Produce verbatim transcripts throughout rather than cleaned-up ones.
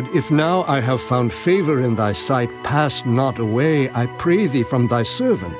if now I have found favor in thy sight, pass not away, I pray thee, from thy servant.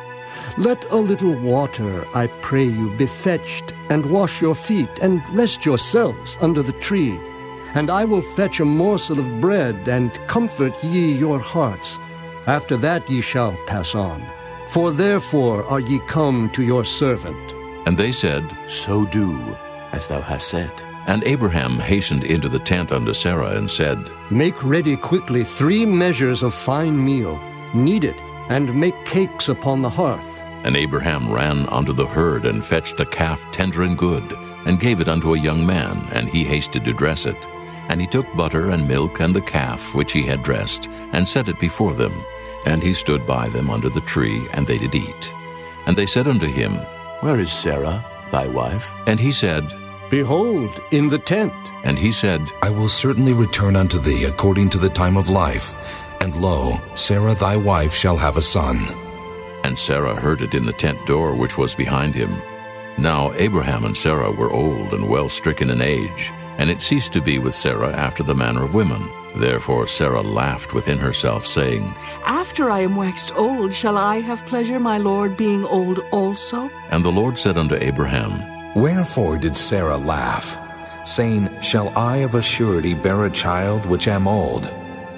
Let a little water, I pray you, be fetched, and wash your feet, and rest yourselves under the tree. And I will fetch a morsel of bread, and comfort ye your hearts. After that ye shall pass on. For therefore are ye come to your servant. And they said, So do, as thou hast said. And Abraham hastened into the tent unto Sarah, and said, Make ready quickly three measures of fine meal, knead it, and make cakes upon the hearth. And Abraham ran unto the herd, and fetched a calf tender and good, and gave it unto a young man, and he hasted to dress it. And he took butter and milk and the calf which he had dressed, and set it before them. And he stood by them under the tree, and they did eat. And they said unto him, Where is Sarah, thy wife? And he said, Behold, in the tent. And he said, I will certainly return unto thee according to the time of life, and lo, Sarah thy wife shall have a son. And Sarah heard it in the tent door which was behind him. Now Abraham and Sarah were old and well stricken in age, and it ceased to be with Sarah after the manner of women. Therefore Sarah laughed within herself, saying, After I am waxed old, shall I have pleasure, my Lord, being old also? And the Lord said unto Abraham, Wherefore did Sarah laugh, saying, Shall I of a surety bear a child which am old?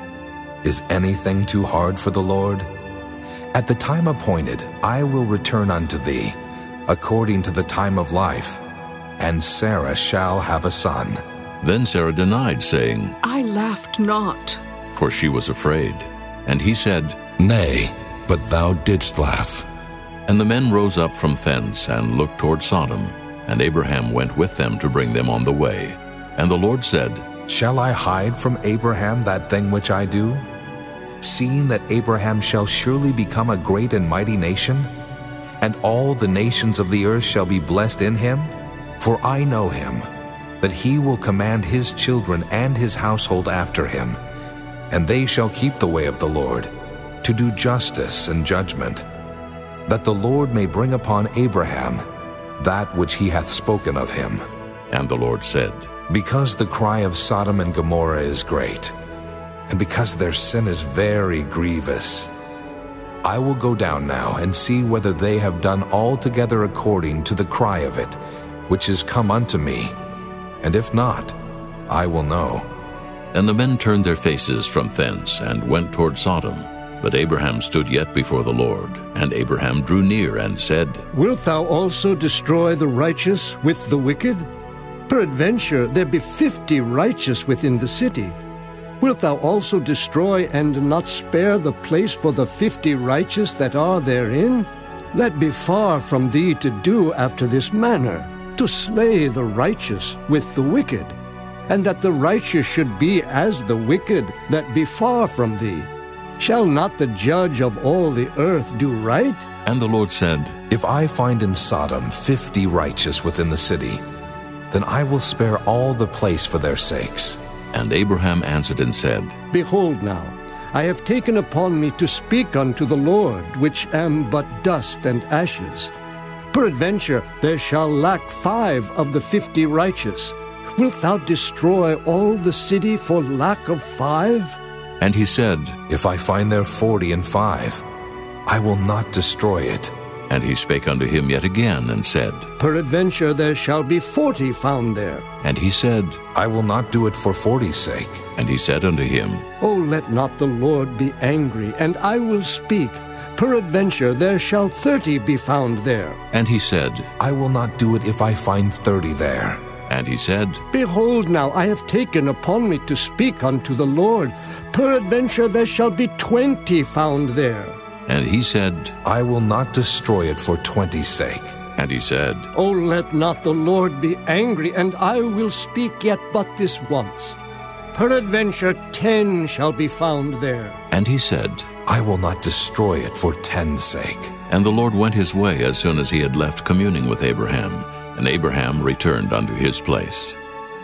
Is anything too hard for the Lord? At the time appointed I will return unto thee, according to the time of life, and Sarah shall have a son. Then Sarah denied, saying, I laughed not. For she was afraid. And he said, Nay, but thou didst laugh. And the men rose up from thence, and looked toward Sodom. And Abraham went with them to bring them on the way. And the Lord said, Shall I hide from Abraham that thing which I do? Seeing that Abraham shall surely become a great and mighty nation, and all the nations of the earth shall be blessed in him? For I know him, that he will command his children and his household after him, and they shall keep the way of the Lord, to do justice and judgment, that the Lord may bring upon Abraham that which he hath spoken of him. And the Lord said, Because the cry of Sodom and Gomorrah is great, and because their sin is very grievous, I will go down now and see whether they have done altogether according to the cry of it, which is come unto me, and if not, I will know. And the men turned their faces from thence, and went toward Sodom. But Abraham stood yet before the Lord. And Abraham drew near, and said, Wilt thou also destroy the righteous with the wicked? Peradventure there be fifty righteous within the city. Wilt thou also destroy and not spare the place for the fifty righteous that are therein? Let be far from thee to do after this manner, to slay the righteous with the wicked, and that the righteous should be as the wicked that be far from thee. Shall not the judge of all the earth do right? And the Lord said, If I find in Sodom fifty righteous within the city, then I will spare all the place for their sakes. And Abraham answered and said, Behold now, I have taken upon me to speak unto the Lord, which am but dust and ashes. Peradventure there shall lack five of the fifty righteous. Wilt thou destroy all the city for lack of five? And he said, If I find there forty and five, I will not destroy it. And he spake unto him yet again, and said, Peradventure there shall be forty found there. And he said, I will not do it for forty's sake. And he said unto him, O let not the Lord be angry, and I will speak. Peradventure there shall thirty be found there. And he said, I will not do it if I find thirty there. And he said, Behold now, I have taken upon me to speak unto the Lord. Peradventure there shall be twenty found there. And he said, I will not destroy it for twenty's sake. And he said, O let not the Lord be angry, and I will speak yet but this once. Peradventure ten shall be found there. And he said, I will not destroy it for ten's sake. And the Lord went his way as soon as he had left communing with Abraham. And Abraham returned unto his place.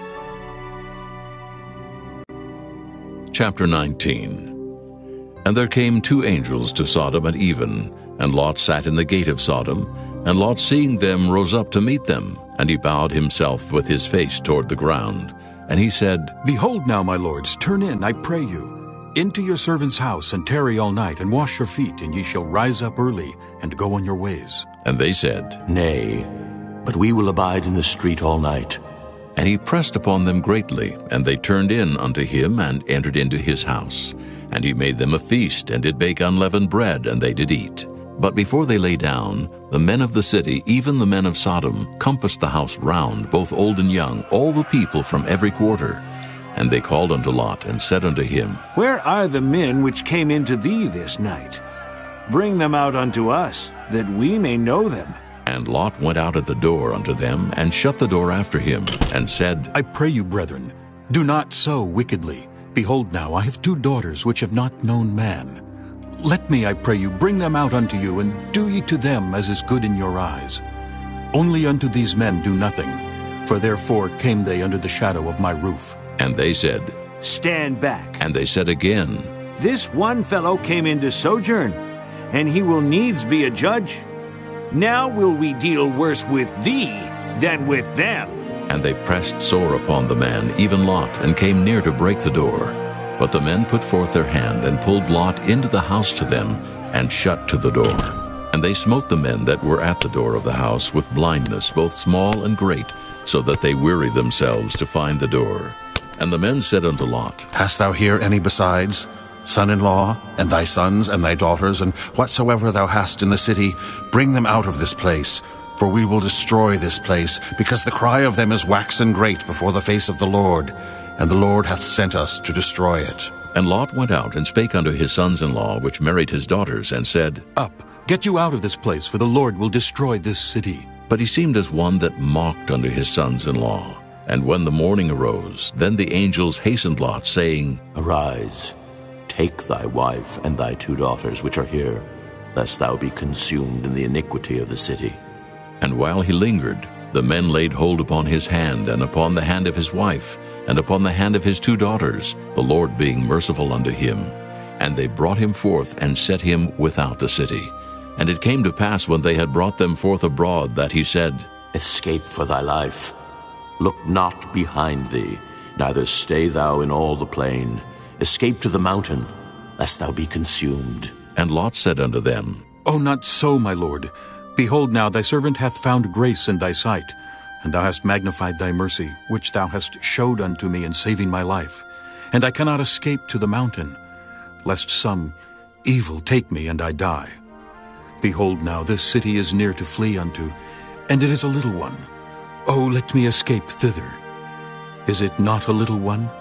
Chapter nineteen. And there came two angels to Sodom at even, and Lot sat in the gate of Sodom. And Lot, seeing them, rose up to meet them, and he bowed himself with his face toward the ground. And he said, Behold now, my lords, turn in, I pray you, into your servant's house, and tarry all night, and wash your feet, and ye shall rise up early, and go on your ways. And they said, Nay, but we will abide in the street all night. And he pressed upon them greatly, and they turned in unto him, and entered into his house. And he made them a feast, and did bake unleavened bread, and they did eat. But before they lay down, the men of the city, even the men of Sodom, compassed the house round, both old and young, all the people from every quarter. And they called unto Lot, and said unto him, Where are the men which came into thee this night? Bring them out unto us, that we may know them. And Lot went out at the door unto them, and shut the door after him, and said, I pray you, brethren, do not so wickedly. Behold now, I have two daughters which have not known man. Let me, I pray you, bring them out unto you, and do ye to them as is good in your eyes. Only unto these men do nothing, for therefore came they under the shadow of my roof. And they said, Stand back. And they said again, This one fellow came in to sojourn, and he will needs be a judge. Now will we deal worse with thee than with them. And they pressed sore upon the man, even Lot, and came near to break the door. But the men put forth their hand, and pulled Lot into the house to them, and shut to the door. And they smote the men that were at the door of the house with blindness, both small and great, so that they wearied themselves to find the door. And the men said unto Lot, Hast thou here any besides, son-in-law, and thy sons, and thy daughters, and whatsoever thou hast in the city, bring them out of this place, for we will destroy this place, because the cry of them is waxen great before the face of the Lord, and the Lord hath sent us to destroy it. And Lot went out and spake unto his sons-in-law, which married his daughters, and said, Up, get you out of this place, for the Lord will destroy this city. But he seemed as one that mocked unto his sons-in-law. And when the morning arose, then the angels hastened Lot, saying, Arise, take thy wife and thy two daughters which are here, lest thou be consumed in the iniquity of the city. And while he lingered, the men laid hold upon his hand, and upon the hand of his wife, and upon the hand of his two daughters, the Lord being merciful unto him. And they brought him forth, and set him without the city. And it came to pass, when they had brought them forth abroad, that he said, Escape for thy life. Look not behind thee, neither stay thou in all the plain. Escape to the mountain, lest thou be consumed. And Lot said unto them, O not so, my lord. Behold now, thy servant hath found grace in thy sight, and thou hast magnified thy mercy, which thou hast showed unto me in saving my life. And I cannot escape to the mountain, lest some evil take me, and I die. Behold now, this city is near to flee unto, and it is a little one. O let me escape thither. Is it not a little one?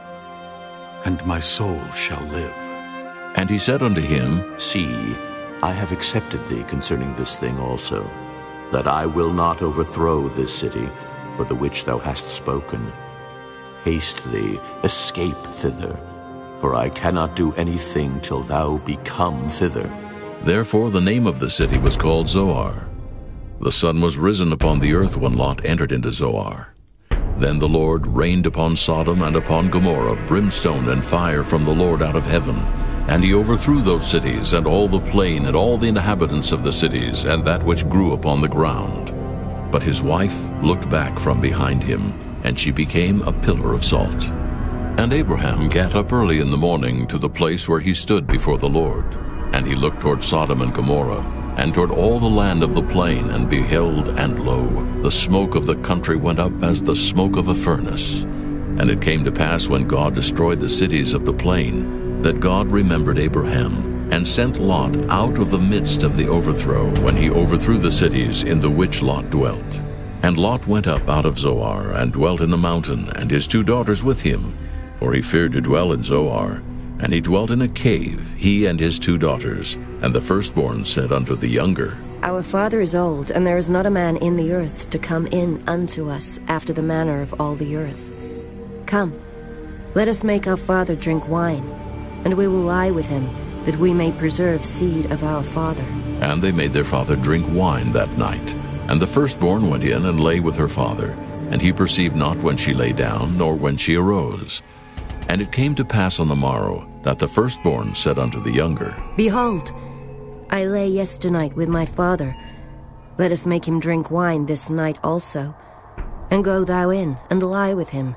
And my soul shall live. And he said unto him, See, I have accepted thee concerning this thing also, that I will not overthrow this city, for the which thou hast spoken. Haste thee, escape thither, for I cannot do anything till thou be come thither. Therefore the name of the city was called Zoar. The sun was risen upon the earth when Lot entered into Zoar. Then the Lord rained upon Sodom and upon Gomorrah brimstone and fire from the Lord out of heaven. And he overthrew those cities, and all the plain, and all the inhabitants of the cities, and that which grew upon the ground. But his wife looked back from behind him, and she became a pillar of salt. And Abraham gat up early in the morning to the place where he stood before the Lord. And he looked toward Sodom and Gomorrah, and toward all the land of the plain, and beheld, and lo, the smoke of the country went up as the smoke of a furnace. And it came to pass, when God destroyed the cities of the plain, that God remembered Abraham, and sent Lot out of the midst of the overthrow, when he overthrew the cities in the which Lot dwelt. And Lot went up out of Zoar, and dwelt in the mountain, and his two daughters with him, for he feared to dwell in Zoar. And he dwelt in a cave, he and his two daughters. And the firstborn said unto the younger, Our father is old, and there is not a man in the earth to come in unto us after the manner of all the earth. Come, let us make our father drink wine, and we will lie with him, that we may preserve seed of our father. And they made their father drink wine that night. And the firstborn went in and lay with her father, and he perceived not when she lay down, nor when she arose. And it came to pass on the morrow, that the firstborn said unto the younger, Behold, I lay yesternight with my father. Let us make him drink wine this night also. And go thou in, and lie with him,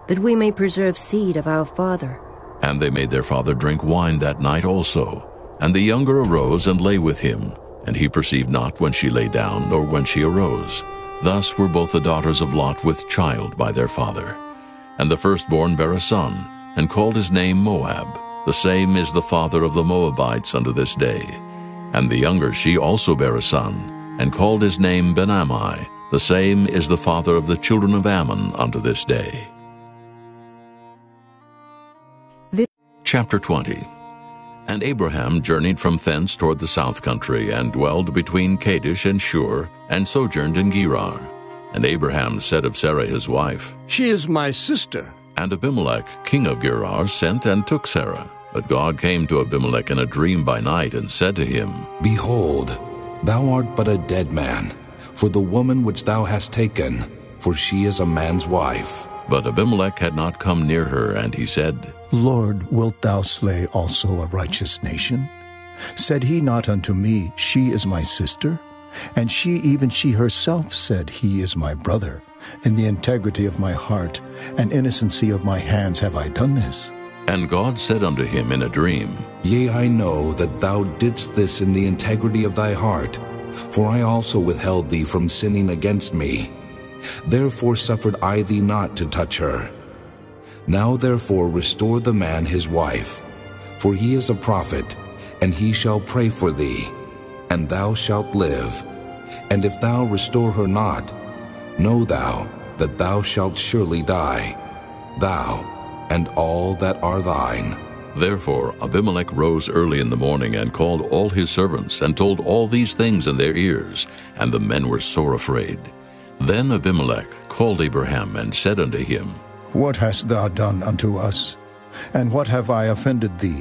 that we may preserve seed of our father. And they made their father drink wine that night also. And the younger arose and lay with him, and he perceived not when she lay down, nor when she arose. Thus were both the daughters of Lot with child by their father. And the firstborn bare a son, and called his name Moab. The same is the father of the Moabites unto this day. And the younger she also bare a son, and called his name Ben-Ammi. The same is the father of the children of Ammon unto this day. This Chapter twenty. And Abraham journeyed from thence toward the south country, and dwelled between Kadesh and Shur, and sojourned in Gerar. And Abraham said of Sarah his wife, She is my sister. And Abimelech king of Gerar sent and took Sarah. But God came to Abimelech in a dream by night, and said to him, Behold, thou art but a dead man, for the woman which thou hast taken, for she is a man's wife. But Abimelech had not come near her, and he said, Lord, wilt thou slay also a righteous nation? Said he not unto me, She is my sister? And she, even she herself, said, He is my brother. In the integrity of my heart and innocency of my hands have I done this. And God said unto him in a dream, Yea, I know that thou didst this in the integrity of thy heart, for I also withheld thee from sinning against me. Therefore suffered I thee not to touch her. Now therefore restore the man his wife, for he is a prophet, and he shall pray for thee, and thou shalt live. And if thou restore her not, know thou that thou shalt surely die, thou and all that are thine. Therefore Abimelech rose early in the morning, and called all his servants, and told all these things in their ears, and the men were sore afraid. Then Abimelech called Abraham, and said unto him, What hast thou done unto us? And what have I offended thee?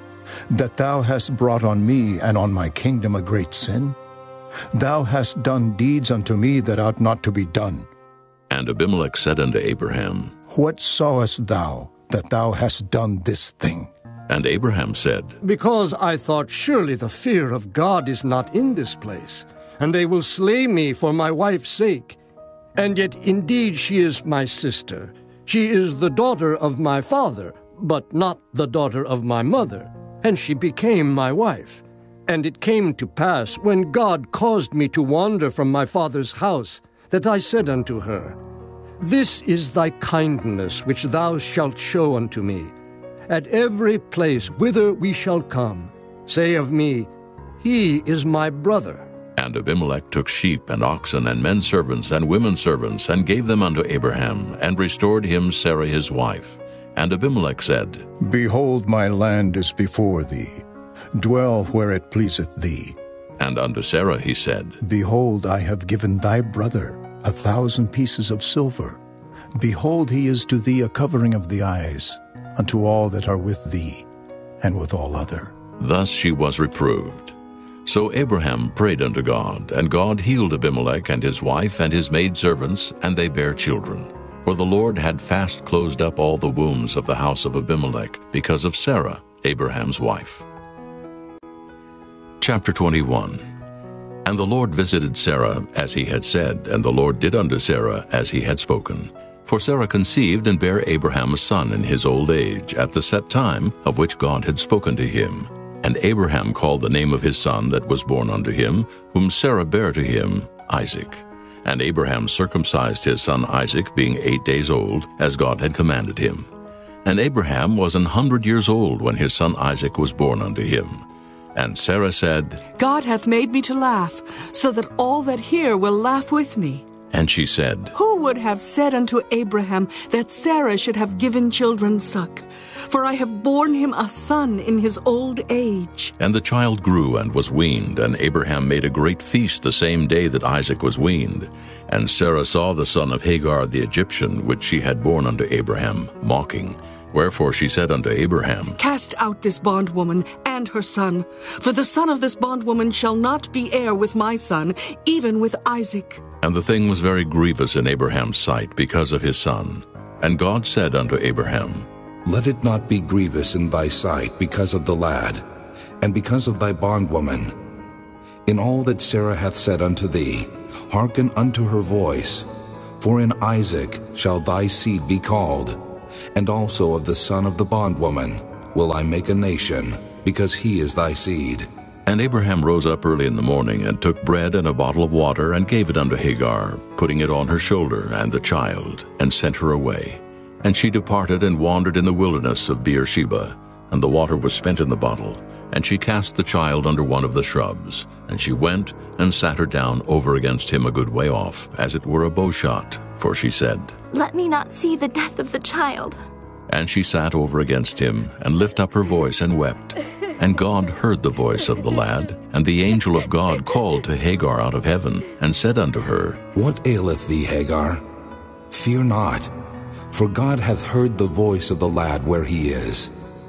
That thou hast brought on me and on my kingdom a great sin? Thou hast done deeds unto me that ought not to be done. And Abimelech said unto Abraham, What sawest thou that thou hast done this thing? And Abraham said, Because I thought, surely the fear of God is not in this place, and they will slay me for my wife's sake. And yet indeed she is my sister. She is the daughter of my father, but not the daughter of my mother, and she became my wife. And it came to pass, when God caused me to wander from my father's house, that I said unto her, This is thy kindness which thou shalt show unto me. At every place whither we shall come, say of me, He is my brother. And Abimelech took sheep and oxen and men servants and women servants, and gave them unto Abraham, and restored him Sarah his wife. And Abimelech said, Behold, my land is before thee. Dwell where it pleaseth thee. And unto Sarah he said, Behold, I have given thy brother a thousand pieces of silver. Behold, he is to thee a covering of the eyes, unto all that are with thee, and with all other. Thus she was reproved. So Abraham prayed unto God, and God healed Abimelech and his wife and his maidservants, and they bare children. For the Lord had fast closed up all the wombs of the house of Abimelech, because of Sarah, Abraham's wife. Chapter twenty-one. And the Lord visited Sarah as he had said, and the Lord did unto Sarah as he had spoken. For Sarah conceived and bare Abraham a son in his old age, at the set time of which God had spoken to him. And Abraham called the name of his son that was born unto him, whom Sarah bare to him, Isaac. And Abraham circumcised his son Isaac, being eight days old, as God had commanded him. And Abraham was an hundred years old when his son Isaac was born unto him. And Sarah said, God hath made me to laugh, so that all that hear will laugh with me. And she said, Who would have said unto Abraham that Sarah should have given children suck? For I have borne him a son in his old age. And the child grew and was weaned, and Abraham made a great feast the same day that Isaac was weaned. And Sarah saw the son of Hagar the Egyptian, which she had borne unto Abraham, mocking. Wherefore she said unto Abraham, Cast out this bondwoman and her son, for the son of this bondwoman shall not be heir with my son, even with Isaac. And the thing was very grievous in Abraham's sight because of his son. And God said unto Abraham, Let it not be grievous in thy sight because of the lad, and because of thy bondwoman. In all that Sarah hath said unto thee, hearken unto her voice. For in Isaac shall thy seed be called. and also of the son of the bondwoman will I make a nation, because he is thy seed. And Abraham rose up early in the morning, and took bread and a bottle of water, and gave it unto Hagar, putting it on her shoulder and the child, and sent her away. And she departed and wandered in the wilderness of Beersheba, and the water was spent in the bottle. And she cast the child under one of the shrubs. And she went and sat her down over against him a good way off, as it were a bowshot. For she said, Let me not see the death of the child. And she sat over against him, and lifted up her voice and wept. And God heard the voice of the lad. And the angel of God called to Hagar out of heaven, and said unto her, What aileth thee, Hagar? Fear not, for God hath heard the voice of the lad where he is.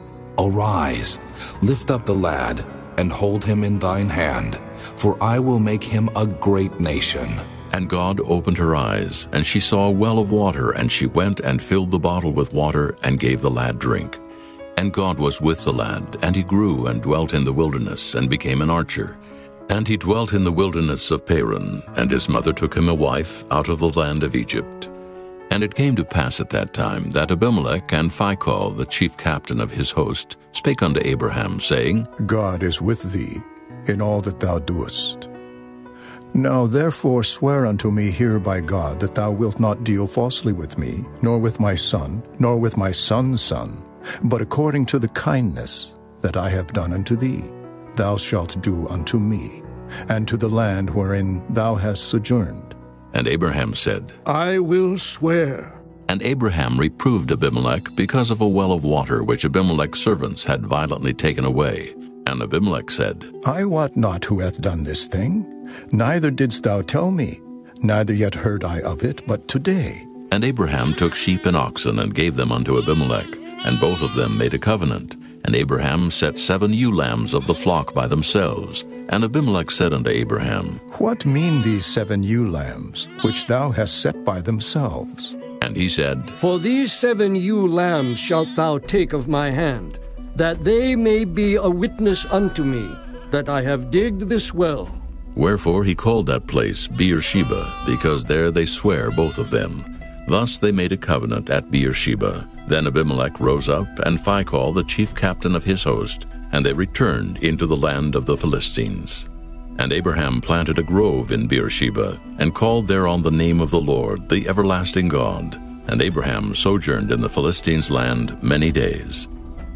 Arise, lift up the lad, and hold him in thine hand, for I will make him a great nation. And God opened her eyes, and she saw a well of water, and she went and filled the bottle with water, and gave the lad drink. And God was with the lad, and he grew and dwelt in the wilderness, and became an archer. And he dwelt in the wilderness of Paran, and his mother took him a wife out of the land of Egypt. And it came to pass at that time that Abimelech and Phicol, the chief captain of his host, spake unto Abraham, saying, God is with thee in all that thou doest. Now therefore swear unto me here by God that thou wilt not deal falsely with me, nor with my son, nor with my son's son, but according to the kindness that I have done unto thee, thou shalt do unto me, and to the land wherein thou hast sojourned. And Abraham said, I will swear. And Abraham reproved Abimelech because of a well of water which Abimelech's servants had violently taken away. And Abimelech said, I wot not who hath done this thing, neither didst thou tell me, neither yet heard I of it, but today. And Abraham took sheep and oxen, and gave them unto Abimelech, and both of them made a covenant. And Abraham set seven ewe lambs of the flock by themselves. And Abimelech said unto Abraham, What mean these seven ewe lambs, which thou hast set by themselves? And he said, For these seven ewe lambs shalt thou take of my hand, that they may be a witness unto me, that I have digged this well. Wherefore he called that place Beersheba, because there they sware both of them. Thus they made a covenant at Beersheba. Then Abimelech rose up, and Phicol the chief captain of his host, and they returned into the land of the Philistines. And Abraham planted a grove in Beersheba, and called thereon the name of the Lord, the everlasting God. And Abraham sojourned in the Philistines' land many days.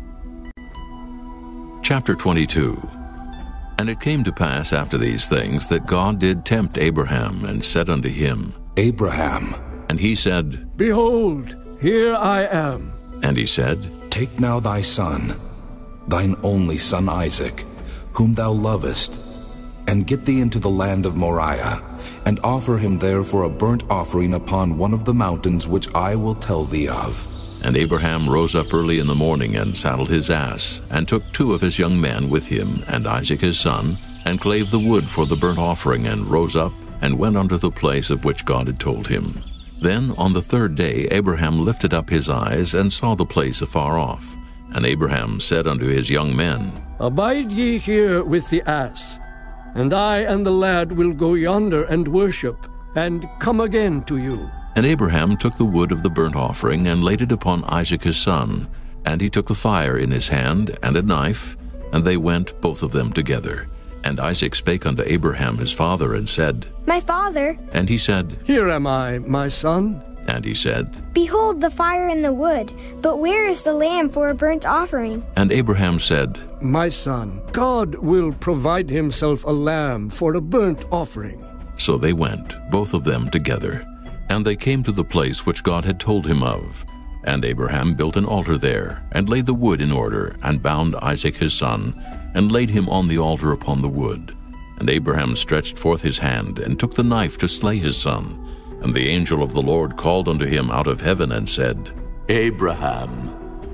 Chapter twenty-two. And it came to pass after these things that God did tempt Abraham, and said unto him, Abraham. And he said, Behold, here I am. And he said, Take now thy son, thine only son Isaac, whom thou lovest, and get thee into the land of Moriah, and offer him there for a burnt offering upon one of the mountains which I will tell thee of. And Abraham rose up early in the morning, and saddled his ass, and took two of his young men with him, and Isaac his son, and clave the wood for the burnt offering, and rose up, and went unto the place of which God had told him. Then on the third day Abraham lifted up his eyes, and saw the place afar off. And Abraham said unto his young men, Abide ye here with the ass, and I and the lad will go yonder and worship, and come again to you. And Abraham took the wood of the burnt offering, and laid it upon Isaac his son. And he took the fire in his hand, and a knife, and they went both of them together. And Isaac spake unto Abraham his father, and said, My father. And he said, Here am I, my son. And he said, Behold the fire and the wood, but where is the lamb for a burnt offering? And Abraham said, My son, God will provide himself a lamb for a burnt offering. So they went, both of them together. And they came to the place which God had told him of. And Abraham built an altar there, and laid the wood in order, and bound Isaac his son, and laid him on the altar upon the wood. And Abraham stretched forth his hand, and took the knife to slay his son. And the angel of the Lord called unto him out of heaven, and said, Abraham,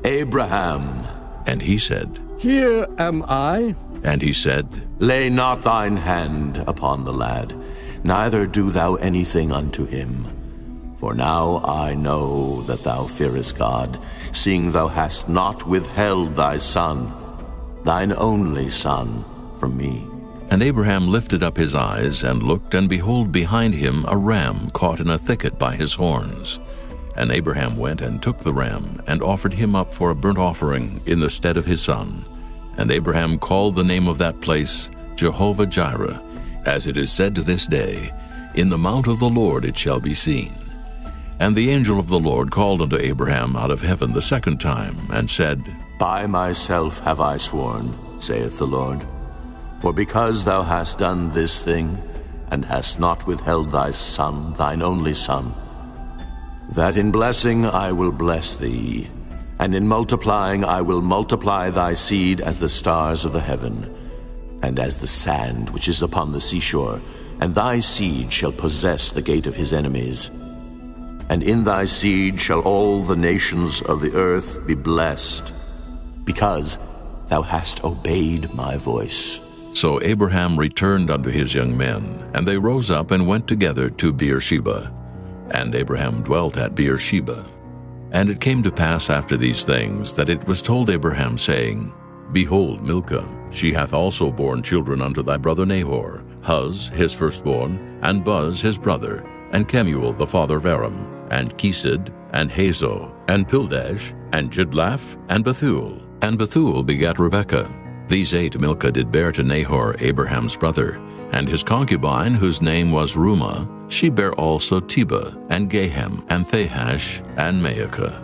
Abraham. And he said, Here am I. And he said, Lay not thine hand upon the lad, neither do thou anything unto him. For now I know that thou fearest God, seeing thou hast not withheld thy son, thine only son, from me. And Abraham lifted up his eyes, and looked, and behold behind him a ram caught in a thicket by his horns. And Abraham went and took the ram, and offered him up for a burnt offering in the stead of his son. And Abraham called the name of that place Jehovah-Jireh, as it is said to this day, In the mount of the Lord it shall be seen. And the angel of the Lord called unto Abraham out of heaven the second time, and said, By myself have I sworn, saith the Lord, for because thou hast done this thing, and hast not withheld thy son, thine only son, that in blessing I will bless thee, and in multiplying I will multiply thy seed as the stars of the heaven, and as the sand which is upon the seashore, and thy seed shall possess the gate of his enemies. And in thy seed shall all the nations of the earth be blessed, because thou hast obeyed my voice. So Abraham returned unto his young men, and they rose up and went together to Beersheba. And Abraham dwelt at Beersheba. And it came to pass after these things, that it was told Abraham, saying, Behold, Milcah, she hath also borne children unto thy brother Nahor, Huz his firstborn, and Buz his brother, and Kemuel the father of Aram, and Chesed, and Hazo, and Pildash, and Jidlaph, and Bethuel. And Bethuel begat Rebekah. These eight Milcah did bear to Nahor, Abraham's brother. And his concubine, whose name was Reumah, she bare also Tebah, and Gahem, and Thahash, and Maacah.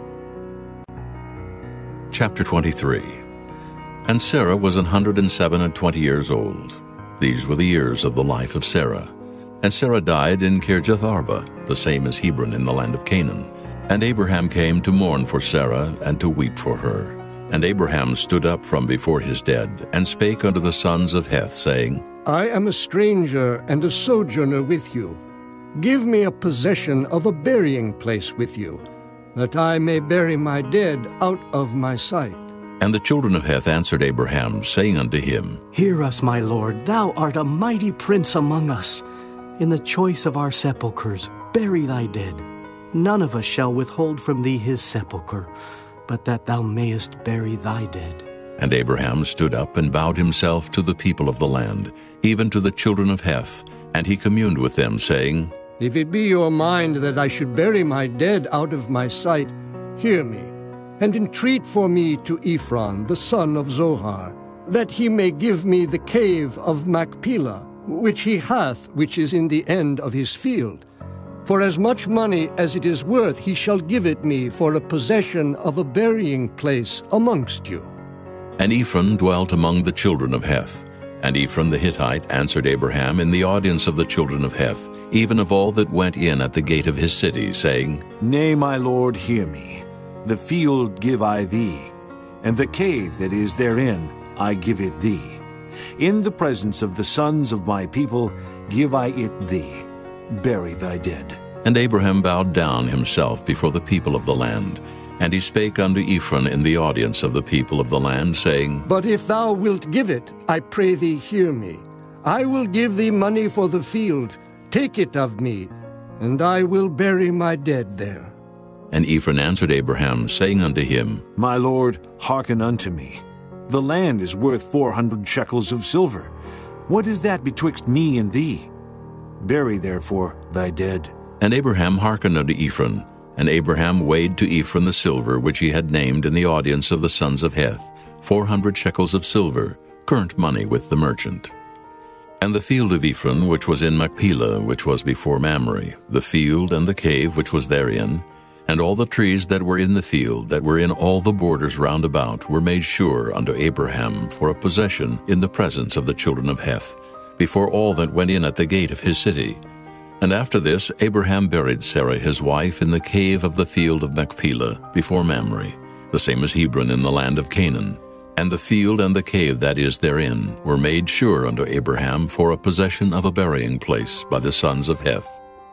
Chapter twenty-three. And Sarah was an hundred and seven and twenty years old. These were the years of the life of Sarah. And Sarah died in Kirjath-arba, the same as Hebron in the land of Canaan. And Abraham came to mourn for Sarah, and to weep for her. And Abraham stood up from before his dead, and spake unto the sons of Heth, saying, I am a stranger and a sojourner with you. Give me a possession of a burying place with you, that I may bury my dead out of my sight. And the children of Heth answered Abraham, saying unto him, Hear us, my lord, thou art a mighty prince among us. In the choice of our sepulchres, bury thy dead. None of us shall withhold from thee his sepulchre, but that thou mayest bury thy dead. And Abraham stood up and bowed himself to the people of the land, even to the children of Heth, and he communed with them, saying, If it be your mind that I should bury my dead out of my sight, hear me, and entreat for me to Ephron, the son of Zohar, that he may give me the cave of Machpelah, which he hath, which is in the end of his field. For as much money as it is worth he shall give it me for a possession of a burying place amongst you. And Ephron dwelt among the children of Heth. And Ephron the Hittite answered Abraham in the audience of the children of Heth, even of all that went in at the gate of his city, saying, Nay, my lord, hear me. The field give I thee, and the cave that is therein I give it thee. In the presence of the sons of my people give I it thee. Bury thy dead. And Abraham bowed down himself before the people of the land. And he spake unto Ephron in the audience of the people of the land, saying, But if thou wilt give it, I pray thee hear me. I will give thee money for the field. Take it of me, and I will bury my dead there. And Ephron answered Abraham, saying unto him, My lord, hearken unto me. The land is worth four hundred shekels of silver. What is that betwixt me and thee? Bury therefore thy dead. And Abraham hearkened unto Ephron. And Abraham weighed to Ephron the silver which he had named in the audience of the sons of Heth, four hundred shekels of silver, current money with the merchant. And the field of Ephron which was in Machpelah, which was before Mamre, the field and the cave which was therein, and all the trees that were in the field, that were in all the borders round about, were made sure unto Abraham for a possession in the presence of the children of Heth, before all that went in at the gate of his city. And after this Abraham buried Sarah his wife in the cave of the field of Machpelah before Mamre, the same as Hebron in the land of Canaan. And the field and the cave that is therein were made sure unto Abraham for a possession of a burying place by the sons of Heth.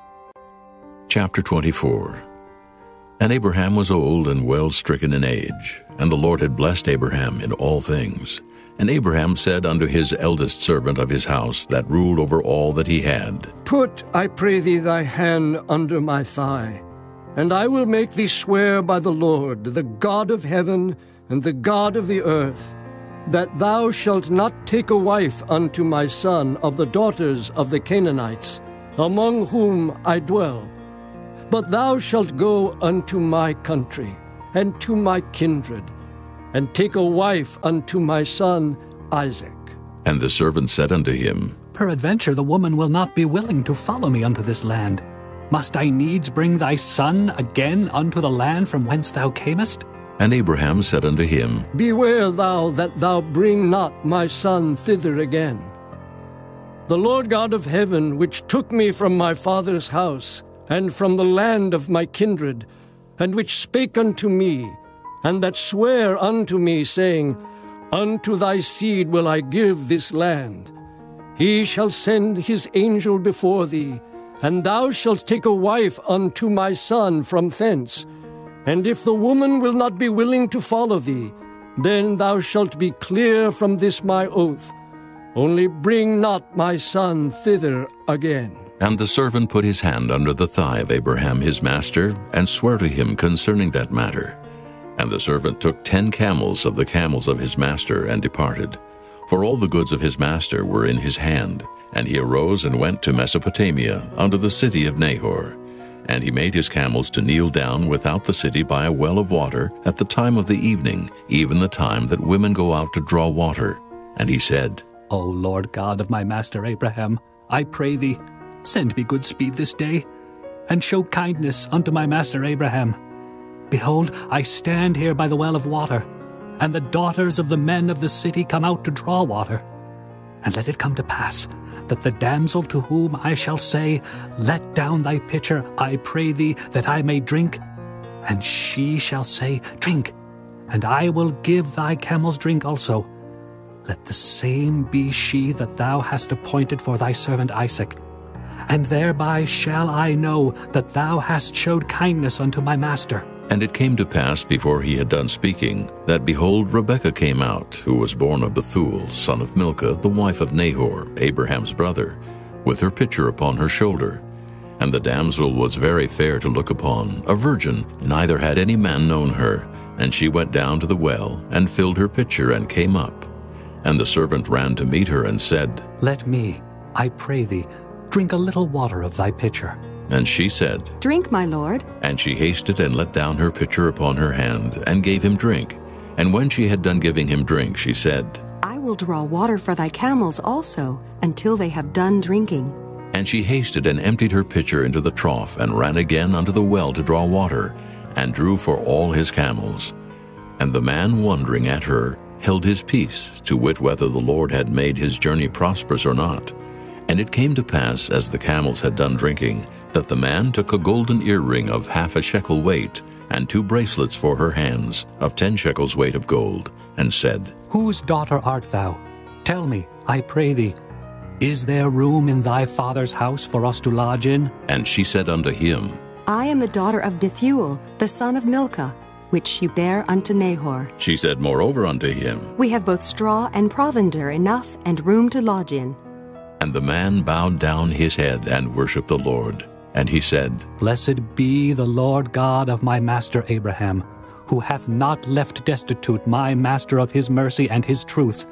Chapter twenty-four. And Abraham was old and well stricken in age, and the Lord had blessed Abraham in all things. And Abraham said unto his eldest servant of his house, that ruled over all that he had, Put, I pray thee, thy hand under my thigh, and I will make thee swear by the Lord, the God of heaven and the God of the earth, that thou shalt not take a wife unto my son of the daughters of the Canaanites, among whom I dwell, But thou shalt go unto my country, and to my kindred, and take a wife unto my son Isaac. And the servant said unto him, Peradventure the woman will not be willing to follow me unto this land. Must I needs bring thy son again unto the land from whence thou camest? And Abraham said unto him, Beware thou that thou bring not my son thither again. The Lord God of heaven, which took me from my father's house, and from the land of my kindred, and which spake unto me, and that sware unto me, saying, Unto thy seed will I give this land. He shall send his angel before thee, and thou shalt take a wife unto my son from thence. And if the woman will not be willing to follow thee, then thou shalt be clear from this my oath. Only bring not my son thither again. And the servant put his hand under the thigh of Abraham his master, and sware to him concerning that matter. And the servant took ten camels of the camels of his master, and departed. For all the goods of his master were in his hand. And he arose and went to Mesopotamia, unto the city of Nahor. And he made his camels to kneel down without the city by a well of water, at the time of the evening, even the time that women go out to draw water. And he said, O Lord God of my master Abraham, I pray thee, send me good speed this day, and show kindness unto my master Abraham. Behold, I stand here by the well of water, and the daughters of the men of the city come out to draw water. And let it come to pass, that the damsel to whom I shall say, Let down thy pitcher, I pray thee, that I may drink, and she shall say, Drink, and I will give thy camels drink also. Let the same be she that thou hast appointed for thy servant Isaac. And thereby shall I know that thou hast showed kindness unto my master. And it came to pass, before he had done speaking, that, behold, Rebekah came out, who was born of Bethuel, son of Milcah, the wife of Nahor, Abraham's brother, with her pitcher upon her shoulder. And the damsel was very fair to look upon, a virgin, neither had any man known her. And she went down to the well, and filled her pitcher, and came up. And the servant ran to meet her, and said, Let me, I pray thee, drink a little water of thy pitcher. And she said, Drink, my lord. And she hasted and let down her pitcher upon her hand, and gave him drink. And when she had done giving him drink, she said, I will draw water for thy camels also, until they have done drinking. And she hasted and emptied her pitcher into the trough, and ran again unto the well to draw water, and drew for all his camels. And the man, wondering at her, held his peace, to wit whether the Lord had made his journey prosperous or not. And it came to pass, as the camels had done drinking, that the man took a golden earring of half a shekel weight, and two bracelets for her hands, of ten shekels weight of gold, and said, Whose daughter art thou? Tell me, I pray thee, is there room in thy father's house for us to lodge in? And she said unto him, I am the daughter of Bethuel, the son of Milcah, which she bare unto Nahor. She said moreover unto him, We have both straw and provender enough, and room to lodge in. And the man bowed down his head, and worshipped the Lord. And he said, Blessed be the Lord God of my master Abraham, who hath not left destitute my master of his mercy and his truth.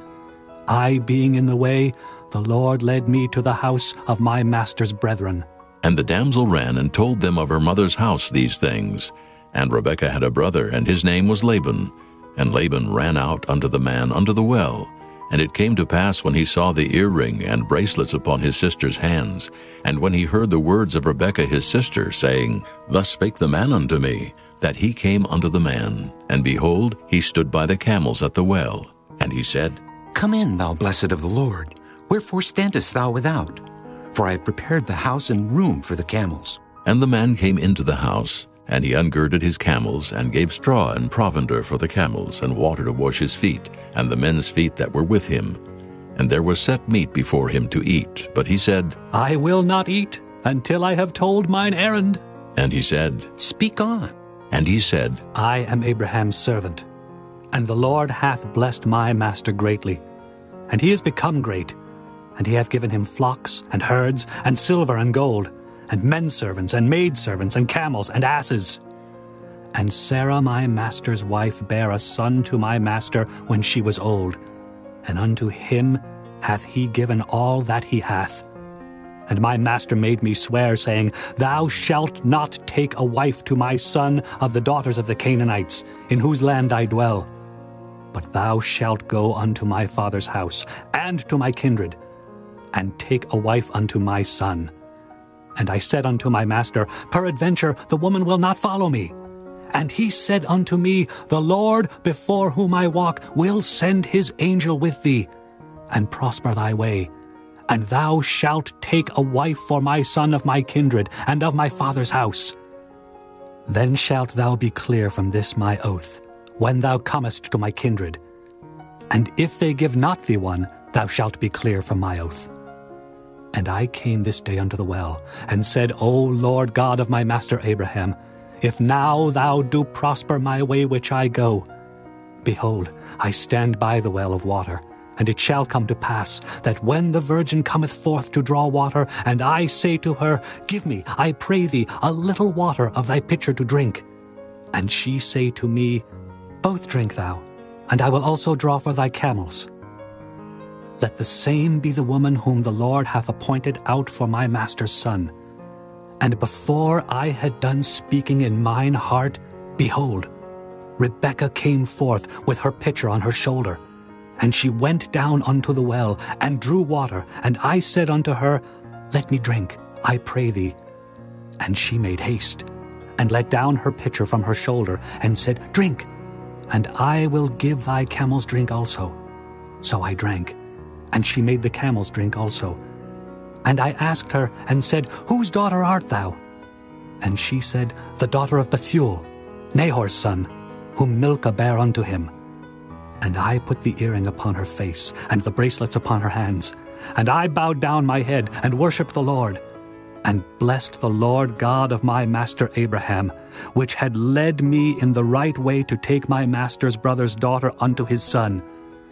I being in the way, the Lord led me to the house of my master's brethren. And the damsel ran and told them of her mother's house these things. And Rebekah had a brother, and his name was Laban. And Laban ran out unto the man unto the well. And it came to pass, when he saw the earring and bracelets upon his sister's hands, and when he heard the words of Rebekah his sister, saying, Thus spake the man unto me, that he came unto the man. And behold, he stood by the camels at the well. And he said, Come in, thou blessed of the Lord. Wherefore standest thou without? For I have prepared the house and room for the camels. And the man came into the house, and he ungirded his camels, and gave straw and provender for the camels, and water to wash his feet, and the men's feet that were with him. And there was set meat before him to eat. But he said, I will not eat, until I have told mine errand. And he said, Speak on. And he said, I am Abraham's servant, and the Lord hath blessed my master greatly. And he is become great, and he hath given him flocks, and herds, and silver, and gold, and menservants, and maidservants, and camels, and asses. And Sarah my master's wife bare a son to my master when she was old, and unto him hath he given all that he hath. And my master made me swear, saying, Thou shalt not take a wife to my son of the daughters of the Canaanites, in whose land I dwell. But thou shalt go unto my father's house, and to my kindred, and take a wife unto my son. And I said unto my master, Peradventure the woman will not follow me. And he said unto me, The Lord before whom I walk will send his angel with thee, and prosper thy way. And thou shalt take a wife for my son of my kindred, and of my father's house. Then shalt thou be clear from this my oath, when thou comest to my kindred. And if they give not thee one, thou shalt be clear from my oath. And I came this day unto the well, and said, O Lord God of my master Abraham, if now thou do prosper my way which I go, behold, I stand by the well of water. And it shall come to pass, that when the virgin cometh forth to draw water, and I say to her, Give me, I pray thee, a little water of thy pitcher to drink. And she say to me, Both drink thou, and I will also draw for thy camels. Let the same be the woman whom the Lord hath appointed out for my master's son. And before I had done speaking in mine heart, behold, Rebekah came forth with her pitcher on her shoulder. And she went down unto the well, and drew water. And I said unto her, Let me drink, I pray thee. And she made haste, and let down her pitcher from her shoulder, and said, Drink, and I will give thy camels drink also. So I drank, and she made the camels drink also. And I asked her, and said, Whose daughter art thou? And she said, The daughter of Bethuel, Nahor's son, whom Milcah bare unto him. And I put the earring upon her face, and the bracelets upon her hands. And I bowed down my head, and worshipped the Lord, and blessed the Lord God of my master Abraham, which had led me in the right way to take my master's brother's daughter unto his son.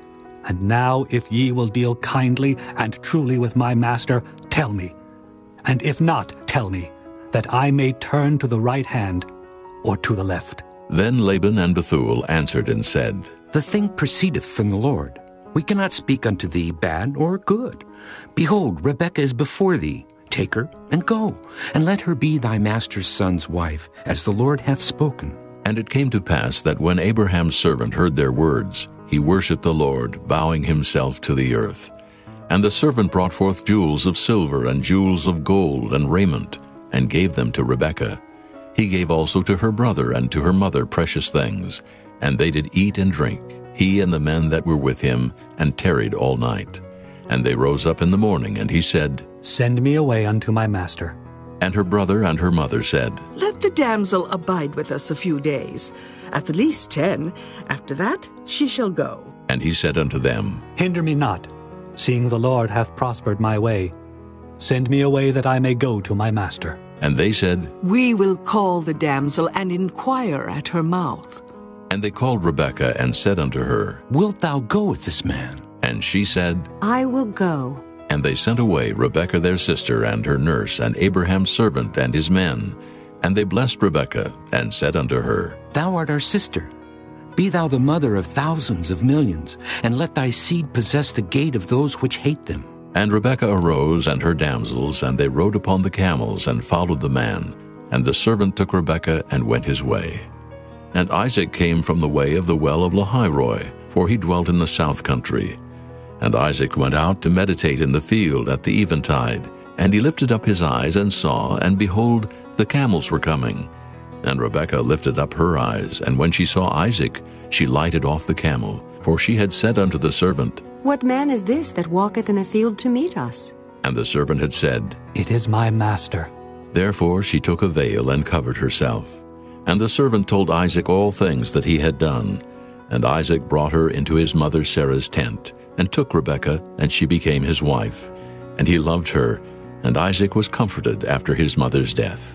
And now if ye will deal kindly and truly with my master, tell me. And if not, tell me, that I may turn to the right hand or to the left. Then Laban and Bethuel answered and said, The thing proceedeth from the Lord. We cannot speak unto thee bad or good. Behold, Rebekah is before thee. Take her, and go, and let her be thy master's son's wife, as the Lord hath spoken. And it came to pass that when Abraham's servant heard their words, he worshipped the Lord, bowing himself to the earth. And the servant brought forth jewels of silver and jewels of gold and raiment, and gave them to Rebekah. He gave also to her brother and to her mother precious things, and they did eat and drink, he and the men that were with him, and tarried all night. And they rose up in the morning, and he said, Send me away unto my master. And her brother and her mother said, Let the damsel abide with us a few days, at the least ten. After that she shall go. And he said unto them, Hinder me not, seeing the Lord hath prospered my way. Send me away that I may go to my master. And they said, We will call the damsel and inquire at her mouth. And they called Rebekah and said unto her, Wilt thou go with this man? And she said, I will go. And they sent away Rebekah their sister and her nurse and Abraham's servant and his men. And they blessed Rebekah and said unto her, Thou art our sister. Be thou the mother of thousands of millions, and let thy seed possess the gate of those which hate them. And Rebekah arose and her damsels, and they rode upon the camels and followed the man. And the servant took Rebekah and went his way. And Isaac came from the way of the well of Lahairoi, for he dwelt in the south country. And Isaac went out to meditate in the field at the eventide. And he lifted up his eyes and saw, and behold, the camels were coming. And Rebekah lifted up her eyes, and when she saw Isaac, she lighted off the camel. For she had said unto the servant, What man is this that walketh in the field to meet us? And the servant had said, It is my master. Therefore she took a veil and covered herself. And the servant told Isaac all things that he had done. And Isaac brought her into his mother Sarah's tent, and took Rebekah, and she became his wife. And he loved her, and Isaac was comforted after his mother's death.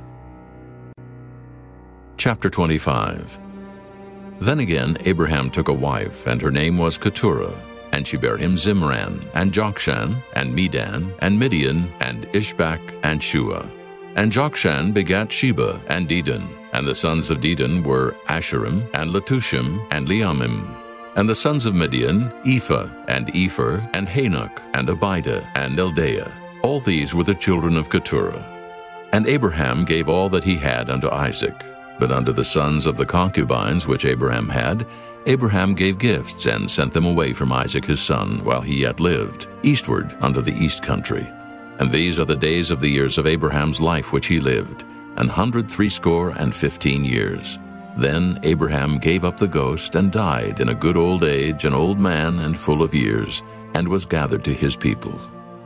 Chapter twenty-five. Then again Abraham took a wife, and her name was Keturah. And she bare him Zimran, and Jokshan, and Medan, and Midian, and Ishbak, and Shua. And Jokshan begat Sheba, and Dedan. And the sons of Dedan were Asherim, and Letushim, and Leamim. And the sons of Midian, Ephah, and Epher, and Hanok, and Abida, and Eldaah. All these were the children of Keturah. And Abraham gave all that he had unto Isaac. But unto the sons of the concubines which Abraham had, Abraham gave gifts, and sent them away from Isaac his son, while he yet lived, eastward unto the east country. And these are the days of the years of Abraham's life which he lived, an hundred threescore and fifteen years. Then Abraham gave up the ghost, and died in a good old age, an old man and full of years, and was gathered to his people.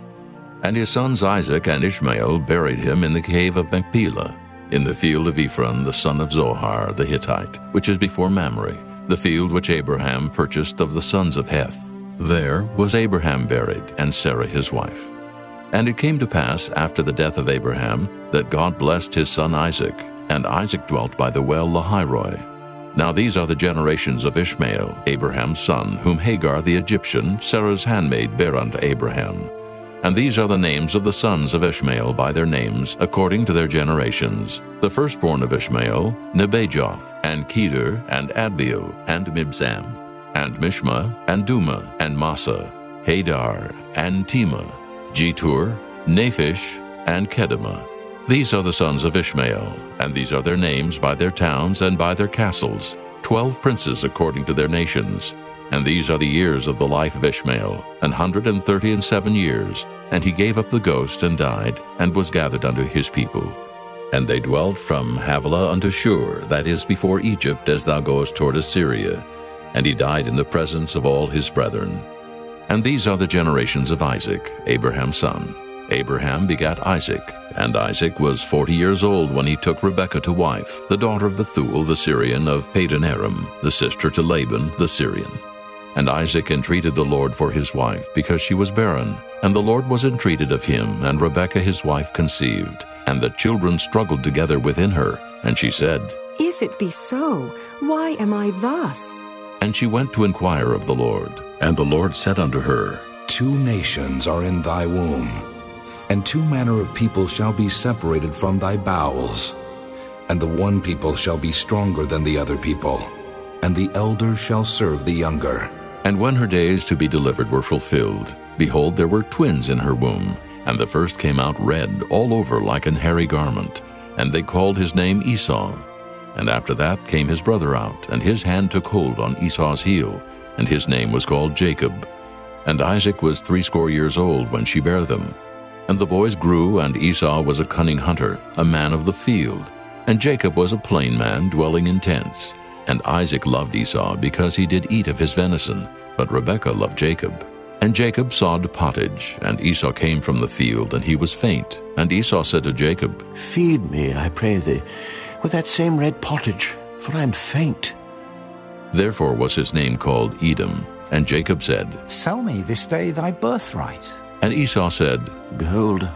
And his sons Isaac and Ishmael buried him in the cave of Machpelah, in the field of Ephron the son of Zohar the Hittite, which is before Mamre, the field which Abraham purchased of the sons of Heth. There was Abraham buried, and Sarah his wife. And it came to pass after the death of Abraham, that God blessed his son Isaac, and Isaac dwelt by the well Lahairoi. Now these are the generations of Ishmael, Abraham's son, whom Hagar the Egyptian, Sarah's handmaid, bare unto Abraham. And these are the names of the sons of Ishmael by their names, according to their generations. The firstborn of Ishmael, Nebajoth, and Kedar, and Adbeel, and Mibsam, and Mishma, and Duma, and Massa, Hadar, and Tema, Jetur, Naphish, and Kedemah. These are the sons of Ishmael, and these are their names by their towns and by their castles, twelve princes according to their nations. And these are the years of the life of Ishmael, an hundred and thirty and seven years. And he gave up the ghost, and died, and was gathered unto his people. And they dwelt from Havilah unto Shur, that is before Egypt, as thou goest toward Assyria. And he died in the presence of all his brethren. And these are the generations of Isaac, Abraham's son. Abraham begat Isaac, and Isaac was forty years old when he took Rebekah to wife, the daughter of Bethuel the Syrian of Padan Aram, the sister to Laban the Syrian. And Isaac entreated the Lord for his wife, because she was barren. And the Lord was entreated of him, and Rebekah his wife conceived. And the children struggled together within her. And she said, If it be so, why am I thus? And she went to inquire of the Lord. And the Lord said unto her, Two nations are in thy womb, and two manner of people shall be separated from thy bowels. And the one people shall be stronger than the other people, and the elder shall serve the younger. And when her days to be delivered were fulfilled, behold, there were twins in her womb. And the first came out red all over like an hairy garment. And they called his name Esau. And after that came his brother out, and his hand took hold on Esau's heel, and his name was called Jacob. And Isaac was threescore years old when she bare them. And the boys grew, and Esau was a cunning hunter, a man of the field. And Jacob was a plain man, dwelling in tents. And Isaac loved Esau, because he did eat of his venison, but Rebekah loved Jacob. And Jacob sawed pottage, and Esau came from the field, and he was faint. And Esau said to Jacob, Feed me, I pray thee, with that same red pottage, for I am faint. Therefore was his name called Edom. And Jacob said, Sell me this day thy birthright. And Esau said, Behold,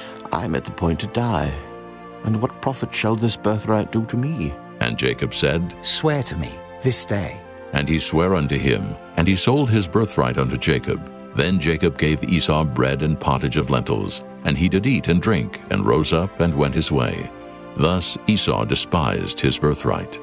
I am at the point to die, and what profit shall this birthright do to me? And Jacob said, Swear to me this day. And he sware unto him, and he sold his birthright unto Jacob. Then Jacob gave Esau bread and pottage of lentils, and he did eat and drink, and rose up and went his way. Thus Esau despised his birthright.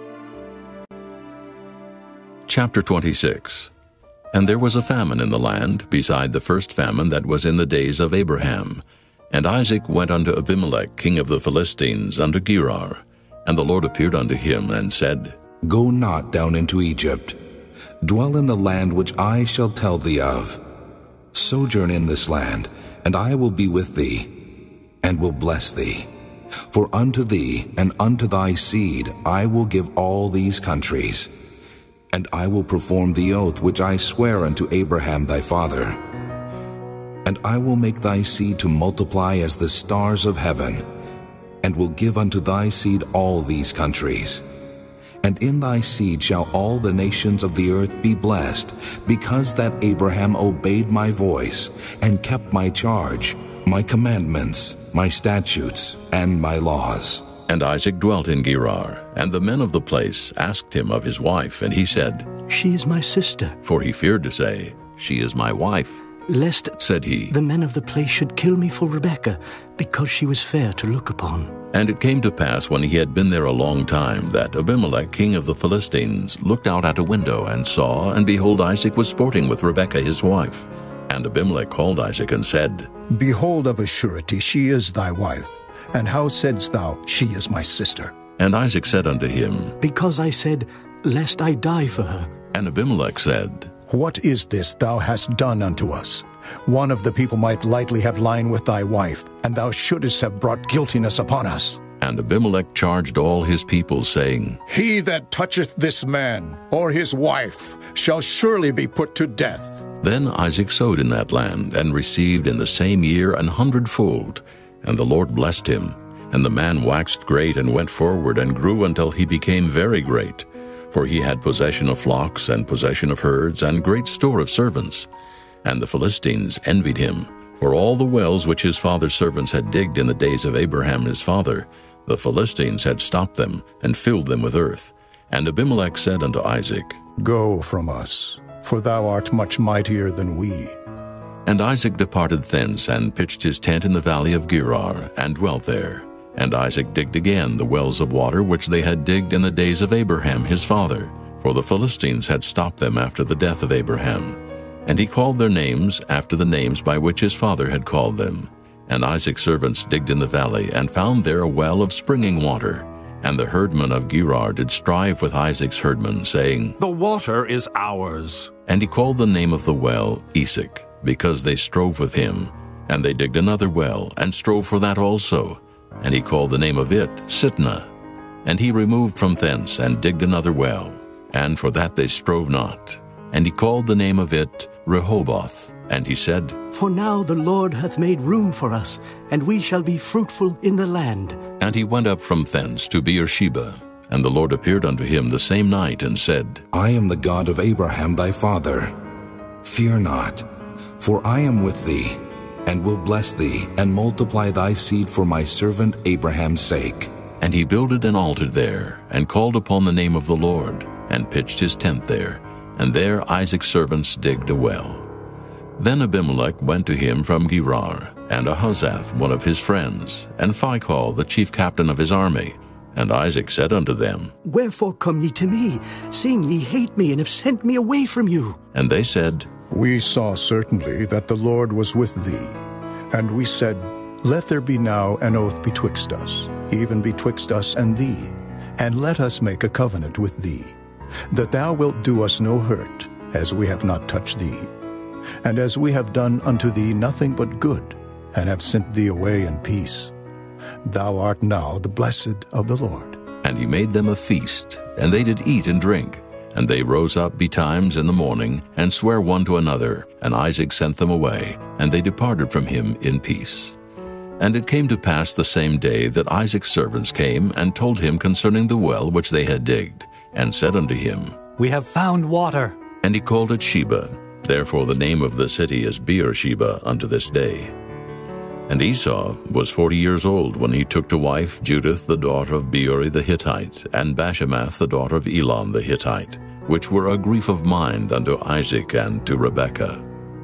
Chapter twenty-six. And there was a famine in the land, beside the first famine that was in the days of Abraham. And Isaac went unto Abimelech king of the Philistines unto Gerar. And the Lord appeared unto him, and said, Go not down into Egypt. Dwell in the land which I shall tell thee of. Sojourn in this land, and I will be with thee, and will bless thee. For unto thee and unto thy seed I will give all these countries. And I will perform the oath which I swear unto Abraham thy father. And I will make thy seed to multiply as the stars of heaven, and will give unto thy seed all these countries. And in thy seed shall all the nations of the earth be blessed, because that Abraham obeyed my voice, and kept my charge, my commandments, my statutes, and my laws. And Isaac dwelt in Gerar, and the men of the place asked him of his wife, and he said, She is my sister. For he feared to say, She is my wife. Lest, said he, the men of the place should kill me for Rebekah, because she was fair to look upon. And it came to pass, when he had been there a long time, that Abimelech king of the Philistines looked out at a window, and saw, and behold, Isaac was sporting with Rebekah his wife. And Abimelech called Isaac and said, Behold, of a surety she is thy wife. And how saidst thou, She is my sister? And Isaac said unto him, Because I said, Lest I die for her. And Abimelech said, What is this thou hast done unto us? One of the people might lightly have lain with thy wife, and thou shouldest have brought guiltiness upon us. And Abimelech charged all his people, saying, He that toucheth this man, or his wife, shall surely be put to death. Then Isaac sowed in that land, and received in the same year an hundredfold. And the Lord blessed him. And the man waxed great, and went forward, and grew until he became very great. For he had possession of flocks, and possession of herds, and great store of servants. And the Philistines envied him, for all the wells which his father's servants had digged in the days of Abraham his father, the Philistines had stopped them, and filled them with earth. And Abimelech said unto Isaac, Go from us, for thou art much mightier than we. And Isaac departed thence, and pitched his tent in the valley of Gerar, and dwelt there. And Isaac digged again the wells of water which they had digged in the days of Abraham his father, for the Philistines had stopped them after the death of Abraham. And he called their names after the names by which his father had called them. And Isaac's servants digged in the valley, and found there a well of springing water. And the herdmen of Gerar did strive with Isaac's herdmen, saying, The water is ours. And he called the name of the well Esek, because they strove with him. And they digged another well, and strove for that also. And he called the name of it Sitnah. And he removed from thence, and digged another well. And for that they strove not. And he called the name of it Rehoboth. And he said, For now the Lord hath made room for us, and we shall be fruitful in the land. And he went up from thence to Beersheba. And the Lord appeared unto him the same night, and said, I am the God of Abraham thy father. Fear not, for I am with thee, and will bless thee, and multiply thy seed for my servant Abraham's sake. And he builded an altar there, and called upon the name of the Lord, and pitched his tent there. And there Isaac's servants digged a well. Then Abimelech went to him from Gerar, and Ahuzzath one of his friends, and Phicol the chief captain of his army. And Isaac said unto them, Wherefore come ye to me, seeing ye hate me, and have sent me away from you? And they said, We saw certainly that the Lord was with thee. And we said, Let there be now an oath betwixt us, even betwixt us and thee, and let us make a covenant with thee, that thou wilt do us no hurt, as we have not touched thee. And as we have done unto thee nothing but good, and have sent thee away in peace. Thou art now the blessed of the Lord. And he made them a feast, and they did eat and drink. And they rose up betimes in the morning, and sware one to another. And Isaac sent them away, and they departed from him in peace. And it came to pass the same day that Isaac's servants came, and told him concerning the well which they had digged, and said unto him, We have found water. And he called it Sheba. Therefore the name of the city is Beersheba unto this day. And Esau was forty years old when he took to wife Judith the daughter of Beeri the Hittite, and Bashemath the daughter of Elon the Hittite, which were a grief of mind unto Isaac and to Rebekah.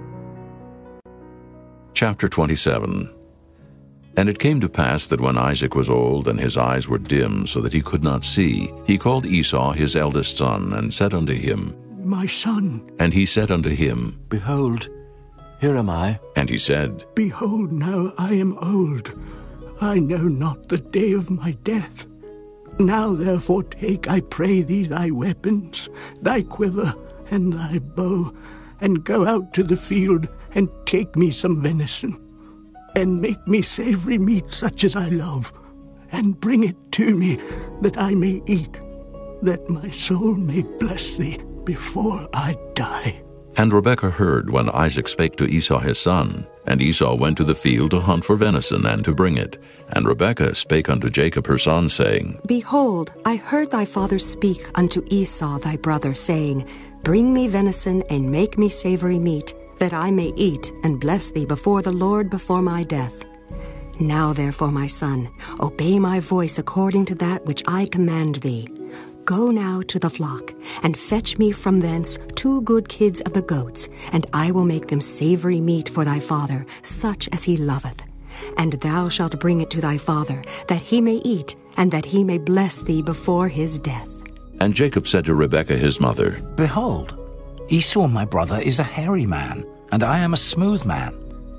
Chapter twenty-seven. And it came to pass that when Isaac was old, and his eyes were dim, so that he could not see, he called Esau his eldest son, and said unto him, My son. And he said unto him, Behold, here am I. And he said, Behold, now I am old. I know not the day of my death. Now therefore take, I pray thee, thy weapons, thy quiver, and thy bow, and go out to the field, and take me some venison, and make me savory meat such as I love, and bring it to me, that I may eat, that my soul may bless thee before I die. And Rebekah heard when Isaac spake to Esau his son. And Esau went to the field to hunt for venison, and to bring it. And Rebekah spake unto Jacob her son, saying, Behold, I heard thy father speak unto Esau thy brother, saying, Bring me venison, and make me savory meat, that I may eat, and bless thee before the Lord before my death. Now therefore, my son, obey my voice according to that which I command thee. Go now to the flock, and fetch me from thence two good kids of the goats, and I will make them savory meat for thy father, such as he loveth. And thou shalt bring it to thy father, that he may eat, and that he may bless thee before his death. And Jacob said to Rebekah his mother, Behold, Esau my brother is a hairy man, and I am a smooth man.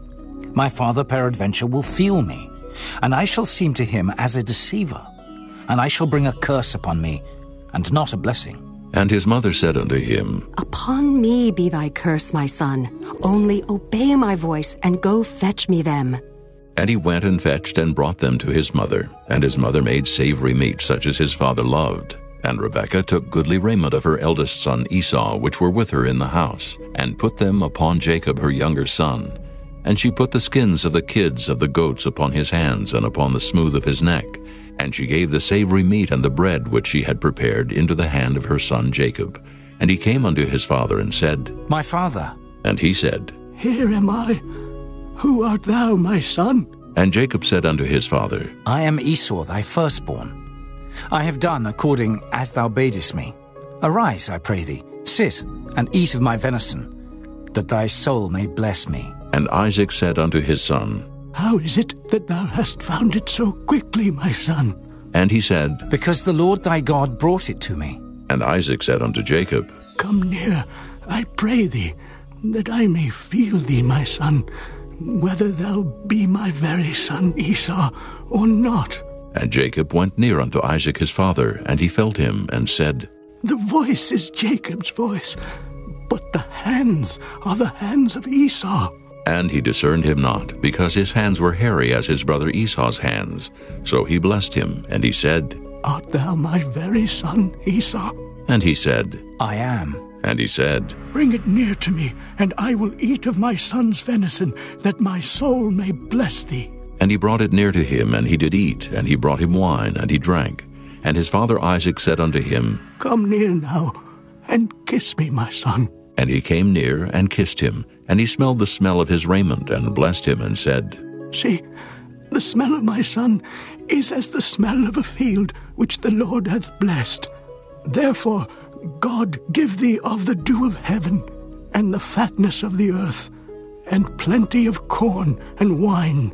My father peradventure will feel me, and I shall seem to him as a deceiver, and I shall bring a curse upon me, and not a blessing. And his mother said unto him, Upon me be thy curse, my son. Only obey my voice, and go fetch me them. And he went and fetched and brought them to his mother. And his mother made savory meat, such as his father loved. And Rebekah took goodly raiment of her eldest son Esau, which were with her in the house, and put them upon Jacob her younger son. And she put the skins of the kids of the goats upon his hands, and upon the smooth of his neck. And she gave the savory meat and the bread which she had prepared into the hand of her son Jacob. And he came unto his father, and said, My father. And he said, Here am I. Who art thou, my son? And Jacob said unto his father, I am Esau thy firstborn. I have done according as thou badest me. Arise, I pray thee, sit, and eat of my venison, that thy soul may bless me. And Isaac said unto his son, How is it that thou hast found it so quickly, my son? And he said, Because the Lord thy God brought it to me. And Isaac said unto Jacob, Come near, I pray thee, that I may feel thee, my son, whether thou be my very son Esau or not. And Jacob went near unto Isaac his father, and he felt him, and said, The voice is Jacob's voice, but the hands are the hands of Esau. And he discerned him not, because his hands were hairy as his brother Esau's hands. So he blessed him, and he said, Art thou my very son Esau? And he said, I am. And he said, Bring it near to me, and I will eat of my son's venison, that my soul may bless thee. And he brought it near to him, and he did eat, and he brought him wine, and he drank. And his father Isaac said unto him, Come near now, and kiss me, my son. And he came near, and kissed him. And he smelled the smell of his raiment, and blessed him, and said, See, the smell of my son is as the smell of a field which the Lord hath blessed. Therefore God give thee of the dew of heaven, and the fatness of the earth, and plenty of corn and wine.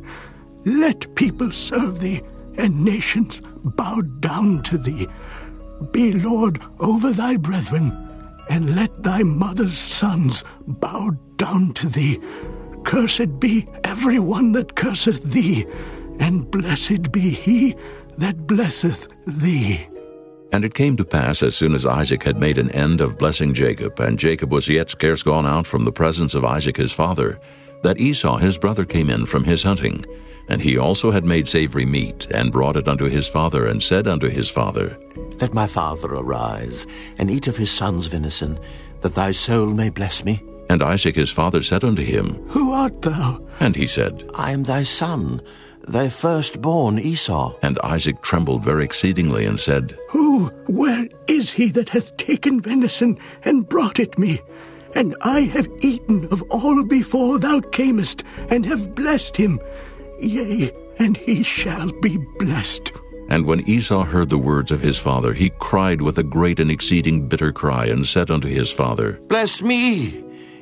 Let people serve thee, and nations bow down to thee. Be Lord over thy brethren, and let thy mother's sons bow down to thee. Cursed be every one that curseth thee, and blessed be he that blesseth thee. And it came to pass, as soon as Isaac had made an end of blessing Jacob, and Jacob was yet scarce gone out from the presence of Isaac his father, that Esau his brother came in from his hunting. And he also had made savory meat, and brought it unto his father, and said unto his father, Let my father arise, and eat of his son's venison, that thy soul may bless me. And Isaac his father said unto him, Who art thou? And he said, I am thy son, thy firstborn Esau. And Isaac trembled very exceedingly, and said, Who, where is he that hath taken venison, and brought it me? And I have eaten of all before thou camest, and have blessed him. Yea, and he shall be blessed. And when Esau heard the words of his father, he cried with a great and exceeding bitter cry, and said unto his father, Bless me,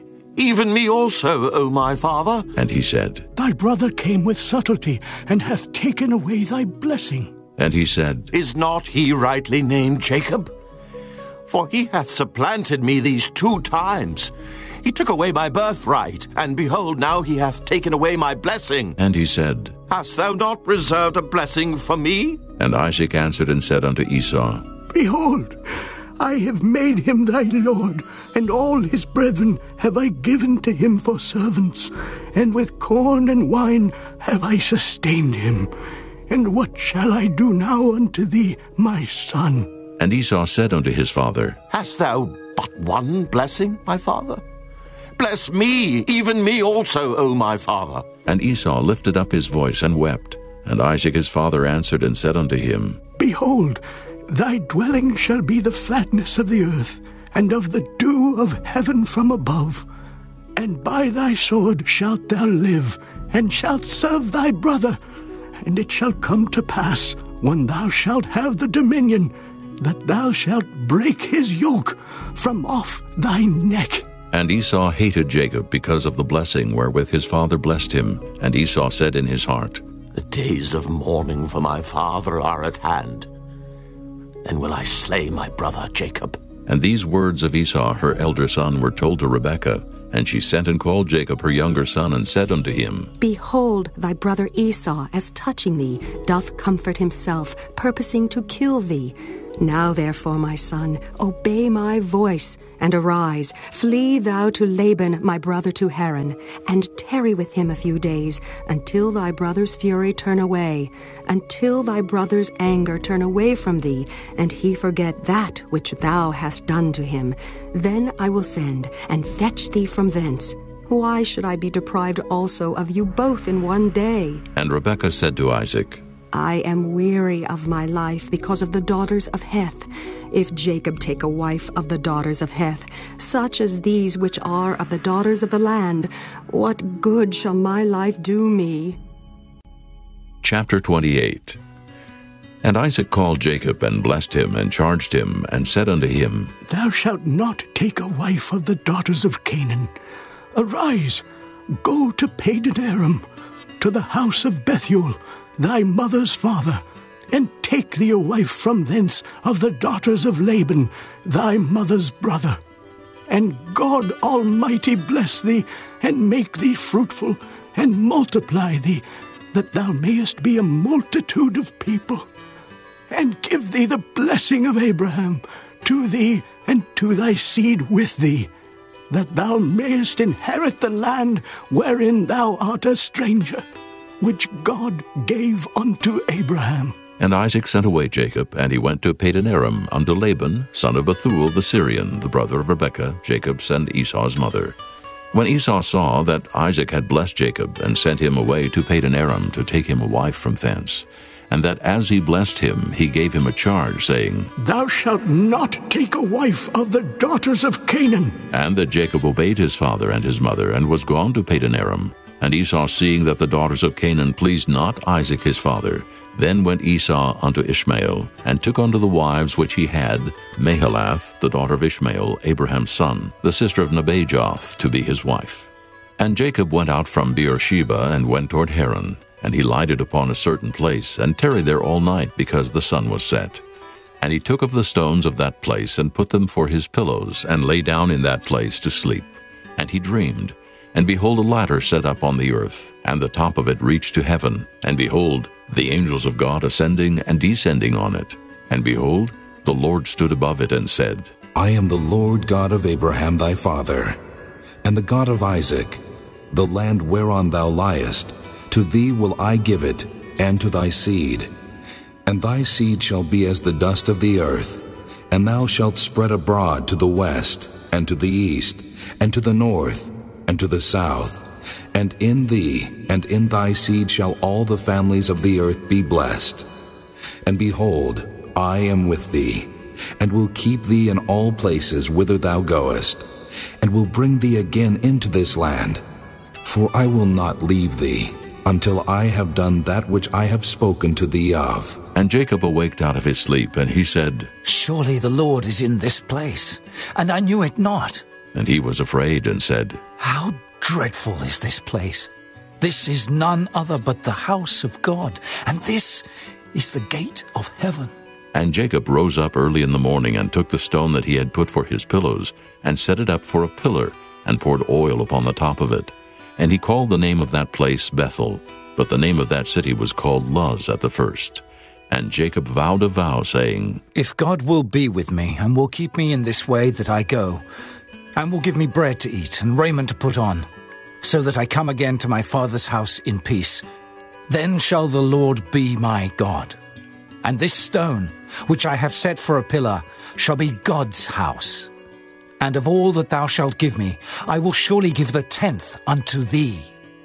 even me also, O my father. And he said, Thy brother came with subtlety, and hath taken away thy blessing. And he said, Is not he rightly named Jacob? For he hath supplanted me these two times. He took away my birthright, and behold, now he hath taken away my blessing. And he said, Hast thou not reserved a blessing for me? And Isaac answered and said unto Esau, Behold, I have made him thy lord, and all his brethren have I given to him for servants, and with corn and wine have I sustained him. And what shall I do now unto thee, my son? And Esau said unto his father, Hast thou but one blessing, my father? Bless me, even me also, O my father. And Esau lifted up his voice and wept. And Isaac his father answered and said unto him, Behold, thy dwelling shall be the fatness of the earth, and of the dew of heaven from above. And by thy sword shalt thou live, and shalt serve thy brother. And it shall come to pass, when thou shalt have the dominion, that thou shalt break his yoke from off thy neck. And Esau hated Jacob because of the blessing wherewith his father blessed him. And Esau said in his heart, The days of mourning for my father are at hand. Then will I slay my brother Jacob. And these words of Esau her elder son were told to Rebekah. And she sent and called Jacob her younger son, and said unto him, Behold, thy brother Esau, as touching thee, doth comfort himself, purposing to kill thee. Now therefore, my son, obey my voice, and arise, flee thou to Laban my brother to Haran, and tarry with him a few days, until thy brother's fury turn away, until thy brother's anger turn away from thee, and he forget that which thou hast done to him. Then I will send, and fetch thee from thence. Why should I be deprived also of you both in one day? And Rebekah said to Isaac, I am weary of my life because of the daughters of Heth. If Jacob take a wife of the daughters of Heth, such as these which are of the daughters of the land, what good shall my life do me? Chapter twenty-eight. And Isaac called Jacob, and blessed him, and charged him, and said unto him, Thou shalt not take a wife of the daughters of Canaan. Arise, go to Padan-aram, to the house of Bethuel, thy mother's father, and take thee a wife from thence of the daughters of Laban, thy mother's brother. And God Almighty bless thee, and make thee fruitful, and multiply thee, that thou mayest be a multitude of people. And give thee the blessing of Abraham to thee and to thy seed with thee, that thou mayest inherit the land wherein thou art a stranger, which God gave unto Abraham. And Isaac sent away Jacob, and he went to Padan-aram unto Laban, son of Bethuel the Syrian, the brother of Rebekah, Jacob's and Esau's mother. When Esau saw that Isaac had blessed Jacob, and sent him away to Padan-aram to take him a wife from thence, and that as he blessed him, he gave him a charge, saying, Thou shalt not take a wife of the daughters of Canaan. And that Jacob obeyed his father and his mother, and was gone to Padan-aram. And Esau, seeing that the daughters of Canaan pleased not Isaac his father, then went Esau unto Ishmael, and took unto the wives which he had Mahalath, the daughter of Ishmael, Abraham's son, the sister of Nebajoth, to be his wife. And Jacob went out from Beersheba, and went toward Haran. And he lighted upon a certain place, and tarried there all night, because the sun was set. And he took of the stones of that place, and put them for his pillows, and lay down in that place to sleep. And he dreamed, and behold, a ladder set up on the earth, and the top of it reached to heaven. And behold, the angels of God ascending and descending on it. And behold, the Lord stood above it, and said, I am the Lord God of Abraham thy father, and the God of Isaac. The land whereon thou liest, to thee will I give it, and to thy seed. And thy seed shall be as the dust of the earth, and thou shalt spread abroad to the west, and to the east, and to the north, and to the south. And in thee and in thy seed shall all the families of the earth be blessed. And behold, I am with thee, and will keep thee in all places whither thou goest, and will bring thee again into this land. For I will not leave thee, until I have done that which I have spoken to thee of. And Jacob awaked out of his sleep, and he said, Surely the Lord is in this place, and I knew it not. And he was afraid, and said, How dreadful is this place! This is none other but the house of God, and this is the gate of heaven. And Jacob rose up early in the morning, and took the stone that he had put for his pillows, and set it up for a pillar, and poured oil upon the top of it. And he called the name of that place Bethel, but the name of that city was called Luz at the first. And Jacob vowed a vow, saying, If God will be with me, and will keep me in this way that I go, and will give me bread to eat, and raiment to put on, so that I come again to my father's house in peace, then shall the Lord be my God. And this stone, which I have set for a pillar, shall be God's house. And of all that thou shalt give me, I will surely give the tenth unto thee.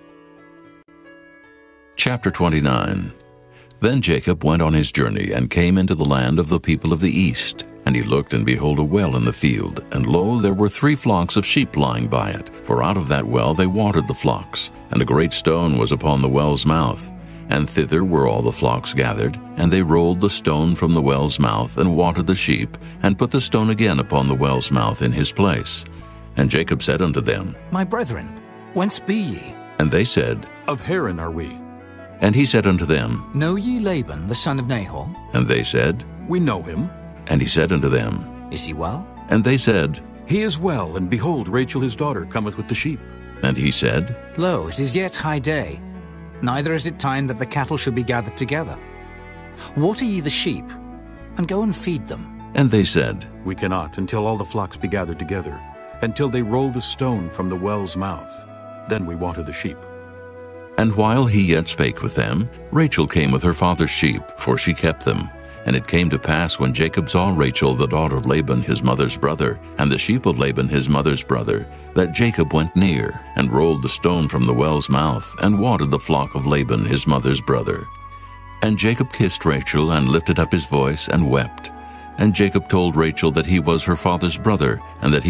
Chapter twenty-nine. Then Jacob went on his journey, and came into the land of the people of the east. And he looked, and behold, a well in the field. And lo, there were three flocks of sheep lying by it. For out of that well they watered the flocks. And a great stone was upon the well's mouth. And thither were all the flocks gathered. And they rolled the stone from the well's mouth, and watered the sheep, and put the stone again upon the well's mouth in his place. And Jacob said unto them, My brethren, whence be ye? And they said, Of Haran are we. And he said unto them, Know ye Laban, the son of Nahor? And they said, We know him. And he said unto them, Is he well? And they said, He is well, and behold, Rachel his daughter cometh with the sheep. And he said, Lo, it is yet high day, neither is it time that the cattle should be gathered together. Water ye the sheep, and go and feed them. And they said, We cannot, until all the flocks be gathered together, until they roll the stone from the well's mouth. Then we water the sheep. And while he yet spake with them, Rachel came with her father's sheep, for she kept them. And it came to pass, when Jacob saw Rachel the daughter of Laban his mother's brother, and the sheep of Laban his mother's brother, that Jacob went near, and rolled the stone from the well's mouth, and watered the flock of Laban his mother's brother. And Jacob kissed Rachel, and lifted up his voice, and wept. And Jacob told Rachel that he was her father's brother, and that he